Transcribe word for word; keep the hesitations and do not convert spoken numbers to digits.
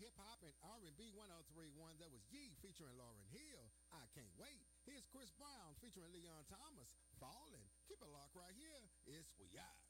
hip hop and R and B one oh three point one. That was Yee featuring Lauryn Hill. I Can't Wait. Here's Chris Brown featuring Leon Thomas. Falling. Keep it locked right here. It's We Are.